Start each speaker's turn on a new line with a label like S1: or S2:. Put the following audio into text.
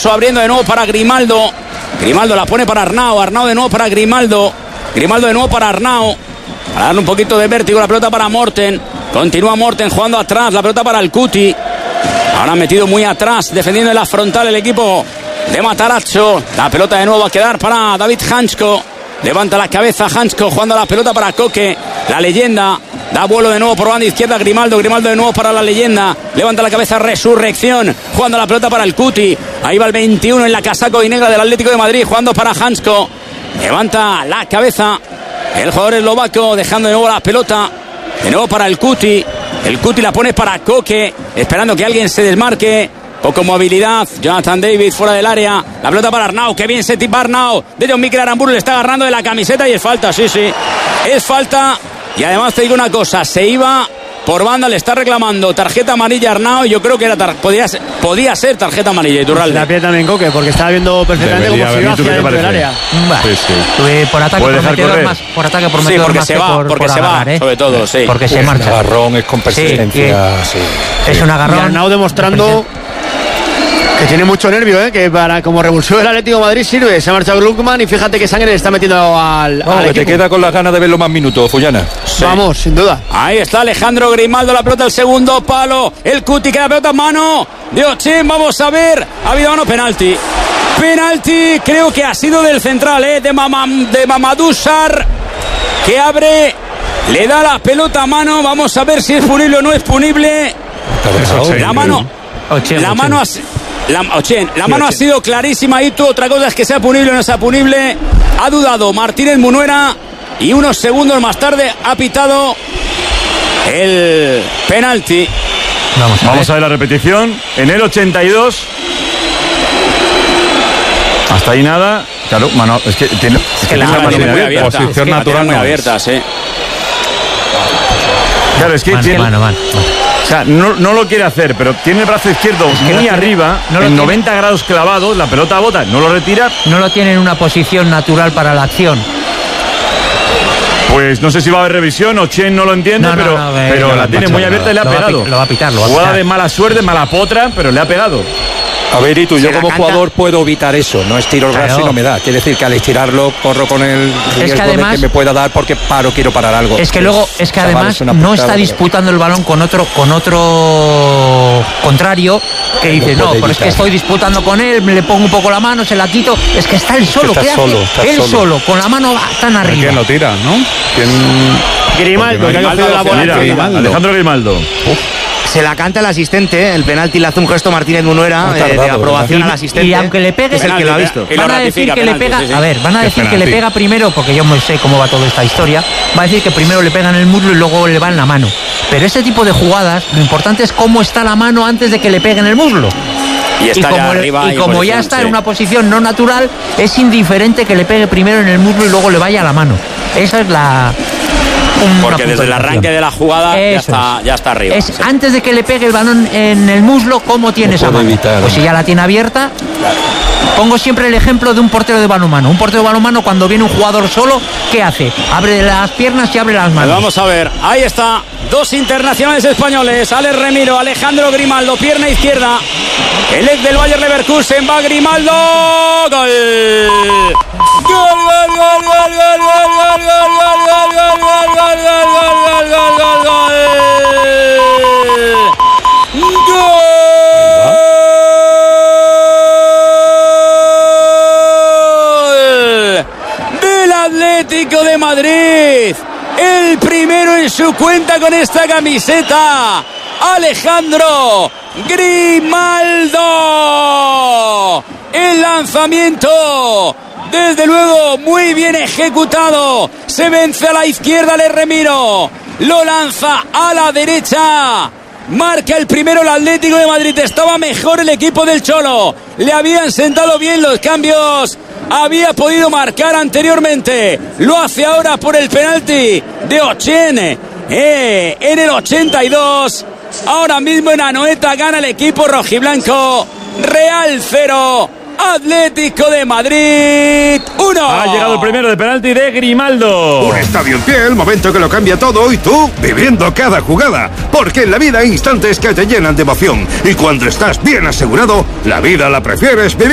S1: Alonso abriendo de nuevo para Grimaldo. Grimaldo la pone para Arnau. Arnau de nuevo para Grimaldo. Grimaldo de nuevo para Arnau. Para darle un poquito de vértigo. La pelota para Morten. Continúa Morten jugando atrás. La pelota para el Cuti. Ahora han metido muy atrás, defendiendo en la frontal el equipo de Matarazzo. La pelota de nuevo va a quedar para David Hansko. Levanta la cabeza Hansko jugando la pelota para Koke. La leyenda da vuelo de nuevo por banda izquierda Grimaldo. Grimaldo de nuevo para la leyenda. Levanta la cabeza Resurrección. Jugando la pelota para el Cuti. Ahí va el 21 en la casaco y negra del Atlético de Madrid. Jugando para Hansko. Levanta la cabeza el jugador eslovaco. Dejando de nuevo la pelota. De nuevo para el Cuti. El Cuti la pone para Koke. Esperando que alguien se desmarque. Poco movilidad. Jonathan David fuera del área. La pelota para Arnau. Que bien se tipa Arnau. De John Mikel Aramburu le está agarrando de la camiseta y es falta. Sí. Es falta. Y además te digo una cosa. Se iba por banda. Le está reclamando tarjeta amarilla a Arnau. Yo creo que era podía ser tarjeta amarilla. Iturralde.
S2: La pierde también Koke porque estaba viendo perfectamente cómo se iba hacia dentro del área.
S3: Sí. Por ataque prometedor más. Por ataque prometedor
S1: porque
S3: más
S1: se
S3: que
S1: va.
S3: por
S1: Porque se
S3: agarrar,
S1: va. Sobre todo, sí.
S3: Porque se marcha.
S4: Es un agarrón, es con persistencia.
S3: Sí. Es un agarrón.
S2: Y Arnau demostrando que tiene mucho nervio, que para como revulsivo del Atlético de Madrid sirve. Se ha marchado Gluckman y fíjate que sangre le está metiendo al
S4: que
S2: equipo.
S4: te queda con las ganas de verlo más minutos, Fullana.
S2: Sí. Vamos, sin duda.
S1: Ahí está Alejandro Grimaldo, la pelota al segundo palo. El Cuti que la pelota en mano de Ochen. Vamos a ver. Ha habido mano, penalti. Penalti, creo que ha sido del central, de Mamadou Sarr, que abre, le da la pelota a mano. Vamos a ver si es punible o no es punible. La mano. La mano ha sido clarísima y otra cosa es que sea punible o no sea punible. Ha dudado Martínez Munuera y unos segundos más tarde ha pitado el penalti.
S5: Vamos a ver la repetición. En el 82. Hasta ahí nada. Claro, mano, es que tiene
S1: la mano muy abierta.
S5: Posición natural
S1: muy abierta, sí.
S5: Claro, es que tiene. O sea, no lo quiere hacer, pero tiene el brazo izquierdo muy arriba, en 90 grados clavados, la pelota bota, no lo retira.
S3: No lo tiene en una posición natural para la acción.
S5: Pues no sé si va a haber revisión, Ochen no lo entiende, pero la tiene muy abierta y le ha pegado.
S3: Lo va a pitar.
S5: Jugada de mala suerte, mala potra, pero le ha pegado.
S4: A ver, y tú, yo como jugador puedo evitar eso, no estiro el brazo y no me da. Quiere decir que al estirarlo corro con el riesgo de que me pueda dar porque quiero parar algo.
S3: Es que luego, además no está disputando el balón con otro contrario que dice, no, pero es que estoy disputando con él, le pongo un poco la mano, se la quito. Es que está él solo, ¿qué hace? Él solo, con la mano tan arriba.
S5: ¿Quién lo tira, no?
S2: Grimaldo, que ha cogido la bola.
S5: Alejandro Grimaldo.
S6: Se la canta el asistente, el penalti le hace un gesto Martínez Munuera de aprobación al asistente.
S3: Y aunque le pegue,
S6: es el que lo ha visto.
S3: Van a decir que le pega, a ver, van a decir que le pega primero, porque yo no sé cómo va toda esta historia, va a decir que primero le pegan el muslo y luego le va en la mano. Pero ese tipo de jugadas, lo importante es cómo está la mano antes de que le peguen el muslo. Y como ya está en una posición no natural, es indiferente que le pegue primero en el muslo y luego le vaya a la mano. Esa es la...
S1: Porque desde el arranque de la jugada ya está arriba.
S3: Es antes de que le pegue el balón en el muslo, ¿cómo tiene esa mano? Pues si ya la tiene abierta. Pongo siempre el ejemplo de un portero de balonmano. Un portero de balonmano, cuando viene un jugador solo, ¿qué hace? Abre las piernas y abre las manos.
S1: Pues vamos a ver, ahí está. Dos internacionales españoles, Alex Remiro, Alejandro Grimaldo, pierna izquierda. El ex del Bayer Leverkusen, va Grimaldo. ¡Gol! ¡Gol, gol, gol, gol, gol, gol, gol, gol, del Atlético de Madrid! El primero en su cuenta con esta camiseta, Alejandro Grimaldo. El lanzamiento, desde luego, muy bien ejecutado. Se vence a la izquierda, Le Remiro. Lo lanza a la derecha. Marca el primero el Atlético de Madrid. Estaba mejor el equipo del Cholo. Le habían sentado bien los cambios. Había podido marcar anteriormente. Lo hace ahora por el penalti de Ochen. En el 82. Ahora mismo en Anoeta gana el equipo rojiblanco. Real 0. Atlético de Madrid 1.
S5: Ha llegado el primero de penalti de Grimaldo.
S7: Un estadio en pie, el momento que lo cambia todo, y tú viviendo cada jugada. Porque en la vida hay instantes que te llenan de emoción. Y cuando estás bien asegurado, la vida la prefieres vivir.